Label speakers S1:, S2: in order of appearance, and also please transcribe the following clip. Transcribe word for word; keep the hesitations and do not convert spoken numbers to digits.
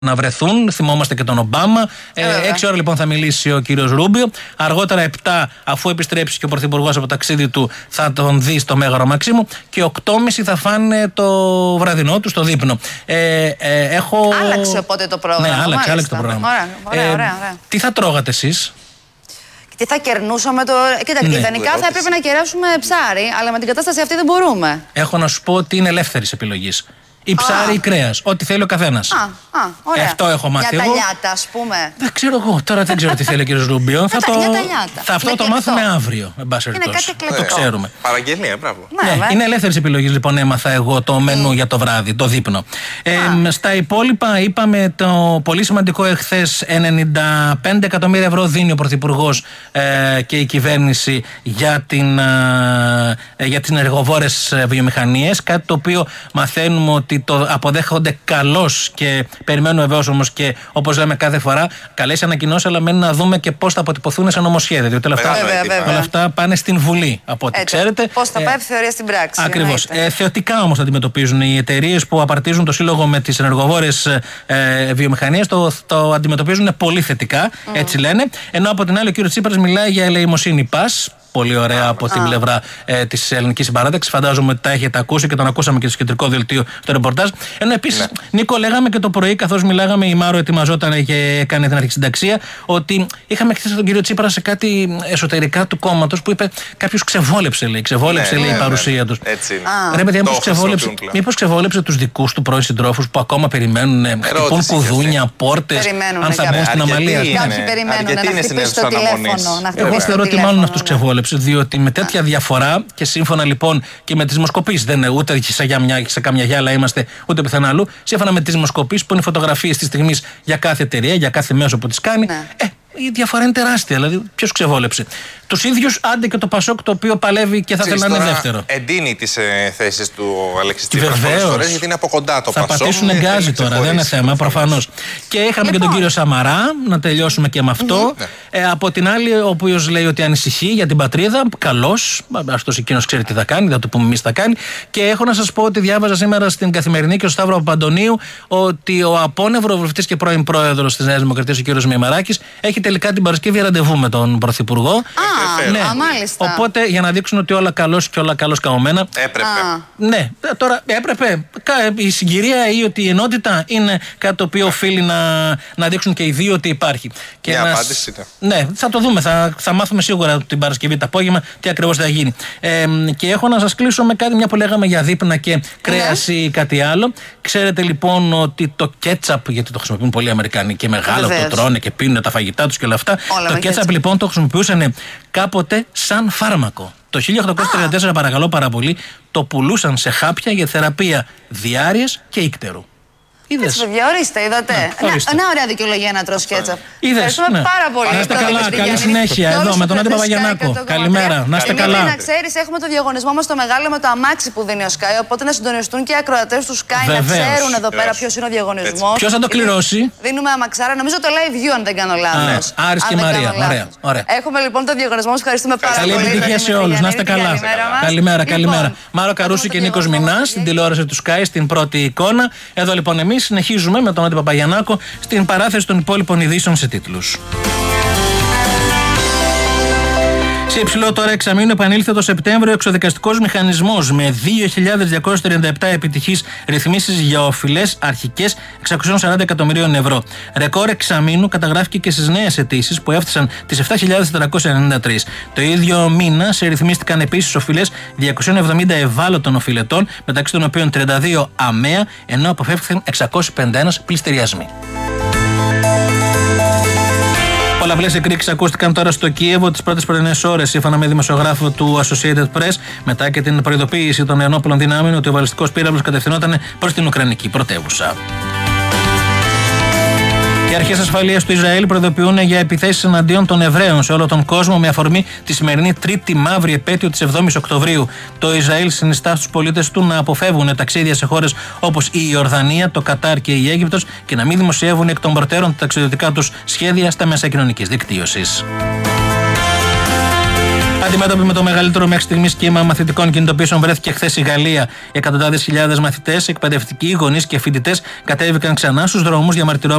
S1: να βρεθούν. Θυμόμαστε και τον Ομπάμα. Ε, έξι ώρα λοιπόν θα μιλήσει ο κύριος Ρούμπιο. Αργότερα επτά, αφού επιστρέψει και ο Πρωθυπουργός από το ταξίδι του, θα τον δει στο Μέγαρο Μαξίμου. Και οκτώ και μισή θα φάνε το βραδινό του στο δείπνο. Ε, ε, έχω...
S2: Άλλαξε οπότε το πρόγραμμα.
S1: Ναι, άλλαξε, άλλαξε το πρόγραμμα.
S2: Ωραία, ωραία,
S1: ε,
S2: ωραία, ωραία.
S1: Τι θα τρώγατε εσείς?
S2: Τι θα κερνούσαμε το. Κοίτα,
S1: Ναι.
S2: ιδανικά θα έπρεπε να κεράσουμε ψάρι, αλλά με την κατάσταση αυτή δεν μπορούμε.
S1: Έχω να σου πω ότι είναι ελεύθερης επιλογής. Ή ψάρι ή κρέας. Ό,τι θέλει ο καθένας.
S2: Α, α, ωραία.
S1: Αυτό έχω μάθει
S2: μια
S1: εγώ.
S2: ταλιάτα, ας πούμε.
S1: Δεν ξέρω εγώ. Τώρα δεν ξέρω τι θέλει ο κύριος Ρούμπιο. θα το... θα αυτό το μάθουμε αύριο. Εν πάση περιπτώσει. Το ξέρουμε.
S3: Παραγγελία, μπράβο.
S1: Ναι, ναι, είναι ελεύθερης επιλογής λοιπόν. Έμαθα εγώ το μενού mm. για το βράδυ, το δείπνο. Ε, στα υπόλοιπα, είπαμε το πολύ σημαντικό εχθές: ενενήντα πέντε εκατομμύρια ευρώ δίνει ο Πρωθυπουργός ε, και η κυβέρνηση για, την, ε, για τις ενεργοβόρες βιομηχανίες. Κάτι το οποίο μαθαίνουμε ότι το αποδέχονται καλώς και περιμένουμε βεβαίως όμως και όπως λέμε κάθε φορά καλές ανακοινώσεις, αλλά μένει να δούμε και πώς θα αποτυπωθούν σε νομοσχέδιο. Διότι όλα αυτά,
S2: βέβαια, βέβαια.
S1: όλα αυτά πάνε στην Βουλή, από ό,τι
S2: Έτσι.
S1: ξέρετε.
S2: Πώς θα πάει η θεωρία στην πράξη.
S1: Ακριβώς. Ε, θεωτικά όμως αντιμετωπίζουν οι εταιρείες που απαρτίζουν το σύλλογο με τις ενεργοβόρες ε, βιομηχανίες, το, το αντιμετωπίζουν πολύ θετικά, mm. έτσι λένε. Ενώ από την άλλη ο κύριος Τσίπρας μιλάει για ελεημοσύνη πας. Πολύ ωραία από την πλευρά ε, της ελληνικής συμπαράταξης. Φαντάζομαι ότι τα έχετε ακούσει και τον ακούσαμε και στο κεντρικό δελτίο στο ρεπορτάζ. Ενώ επίσης, ναι. Νίκο, λέγαμε και το πρωί, καθώς μιλάγαμε, η Μάρο ετοιμαζόταν και έκανε την αρχισυνταξία, ότι είχαμε χθες τον κύριο Τσίπρα σε κάτι εσωτερικά του κόμματος που είπε κάποιος ξεβόλεψε, λέει. Ξεβόλεψε, ναι, λέει, ναι, η παρουσία ναι. τους.
S3: Έτσι είναι.
S1: Ρε παιδιά, μήπως ξεβόλεψε, μήπως ξεβόλεψε τους δικούς του πρώην συντρόφους που ακόμα περιμένουν, χτυπούν κουδούνια, πόρτες, αν θα μπουν στην αμαλία.
S2: Κάποιοι περιμένουν να χτυπήσει το τηλέφωνο.
S1: Εγώ θεωρώ ότι μάλλον αυτούς ξεβόλεψε. Διότι με τέτοια διαφορά και σύμφωνα λοιπόν και με τις δημοσκοπήσεις, δεν είναι ούτε σε, μια, σε καμιά γυάλα είμαστε ούτε πουθενά αλλού, σύμφωνα με τις δημοσκοπήσεις που είναι φωτογραφίες της στιγμής για κάθε εταιρεία, για κάθε μέσο που τις κάνει, ναι. ε, η διαφορά είναι τεράστια. Δηλαδή, ποιος ξεβόλεψε? Τους ίδιους, άντε και το Πασόκ, το οποίο παλεύει και θα θέλει να είναι δεύτερο.
S3: Εντείνει τις ε, θέσεις του Αλέξη Τσίπρα
S1: πολλές
S3: φορές, γιατί είναι από κοντά το
S1: θα
S3: Πασόκ.
S1: Θα πατήσουν εγκάζι τώρα, δεν είναι θέμα, προφανώς. Και είχαμε λοιπόν και τον κύριο Σαμαρά, να τελειώσουμε και με αυτό. Mm-hmm. Ε, από την άλλη, ο οποίος λέει ότι ανησυχεί για την πατρίδα, καλώς. Αυτός εκείνος ξέρει τι θα κάνει, θα το πούμε εμείς τι θα κάνει. Και έχω να σας πω ότι διάβαζα σήμερα στην Καθημερινή και ο Σταύρο Παπαντονίου ότι ο απόνευρο βουλευτής και πρώην πρόεδρος της Νέας Δημοκρατίας, ο κύριος Μημαράκης, έχει τελικά την Παρασκευή ραντεβού με τον Πρωθυπουργό.
S2: Α, ναι. Α, μάλιστα.
S1: Οπότε για να δείξουν ότι όλα καλώς και όλα καλώς καμωμένα.
S3: Έπρεπε.
S2: Α.
S1: Ναι, τώρα έπρεπε. Η συγκυρία ή ότι η ενότητα είναι κάτι το οποίο οφείλει να, να δείξουν και οι δύο ότι υπάρχει. Και
S3: μια
S1: ένας...
S3: απάντηση.
S1: Ναι, θα το δούμε. Θα, θα μάθουμε σίγουρα την Παρασκευή το απόγευμα τι ακριβώς θα γίνει. Ε, και έχω να σας κλείσω με κάτι, μια που λέγαμε για δείπνα και κρέας ή κάτι άλλο. Ξέρετε λοιπόν ότι το κέτσαπ, γιατί το χρησιμοποιούν πολλοί Αμερικάνοι και μεγάλο, το τρώνε και πίνουν τα φαγητά τους και όλα αυτά. Όλα το κέτσαπ λοιπόν το χρησιμοποιούσαν κάποτε σαν φάρμακο. Το χίλια οκτακόσια τριάντα τέσσερα, παρακαλώ πάρα πολύ, το πουλούσαν σε χάπια για θεραπεία διάρειας και ίκτερου.
S2: Έτσι, παιδιά, ορίστε, είδατε. Ένα ωραία δικαιολογία να τρως κέτσαπ.
S1: Ευχαριστούμε
S2: ναι. πάρα πολύ.
S1: Να είστε καλά, καλή συνέχεια εδώ με τον Άντι Παπαγιαννάκο. Καλημέρα, να είστε καλά.
S2: Να ξέρεις, έχουμε το διαγωνισμό μας το μεγάλο με το αμάξι που δίνει ο Sky, οπότε να συντονιστούν και οι ακροατές του Sky να ξέρουν εδώ πέρα ποιος είναι ο διαγωνισμός.
S1: Ποιος θα το κληρώσει?
S2: Δίνουμε αμαξάρα, νομίζω το Live View αν δεν κάνω λάθος.
S1: Άρης και Μαρία. Ωραία.
S2: Έχουμε λοιπόν το διαγωνισμό, ευχαριστούμε πάρα πολύ.
S1: Καλή επιτυχία σε όλους, να είστε καλά. Καλημέρα, καλημέρα. Μάρο Καρούση και Νίκος Μινάς στην τηλεόραση του Sky στην πρώτη εικόνα. Εδώ λοιπόν εμείς συνεχίζουμε με τον Άντι Παπαγιαννάκο στην παράθεση των υπόλοιπων ειδήσεων σε τίτλους. Σε υψηλό τώρα εξαμήνου επανήλθε το Σεπτέμβριο ο εξοδικαστικός μηχανισμός με δύο χιλιάδες διακόσιες τριάντα επτά επιτυχείς ρυθμίσεις για οφειλές αρχικές εξακόσια σαράντα εκατομμυρίων ευρώ. Ρεκόρ εξαμήνου καταγράφηκε και στις νέες αιτήσεις που έφτασαν τις επτά χιλιάδες τετρακόσια ενενήντα τρία. Το ίδιο μήνα σε ρυθμίστηκαν επίσης οφειλές διακόσια εβδομήντα ευάλωτων οφειλετών, μεταξύ των οποίων τριάντα δύο αμαία, ενώ αποφεύχθηκαν εξακόσιοι πενήντα ένα πληστηριασμοί. Πολλαπλές εκρήξεις ακούστηκαν τώρα στο Κίεβο τις πρώτες πρωινές ώρες, σύμφωνα με δημοσιογράφο του Associated Press, μετά και την προειδοποίηση των ενόπλων δυνάμεων ότι ο βαλιστικός πύραυλος κατευθυνόταν προς την Ουκρανική πρωτεύουσα. Οι αρχές ασφαλείας του Ισραήλ προειδοποιούν για επιθέσεις εναντίον των Εβραίων σε όλο τον κόσμο με αφορμή τη σημερινή τρίτη μαύρη επέτειο της εβδόμης Οκτωβρίου. Το Ισραήλ συνιστά στους πολίτες του να αποφεύγουν ταξίδια σε χώρες όπως η Ιορδανία, το Κατάρ και η Αίγυπτος και να μην δημοσιεύουν εκ των προτέρων τα ταξιδιωτικά τους σχέδια στα μέσα κοινωνικής δικτύωσης. Αντιμέτωπη με το μεγαλύτερο μέχρι στιγμής κύμα μαθητικών κινητοποιήσεων βρέθηκε χθες η Γαλλία. Εκατοντάδες χιλιάδες μαθητές, εκπαιδευτικοί, γονείς και φοιτητές κατέβηκαν ξανά στους δρόμους διαμαρτυρόμενοι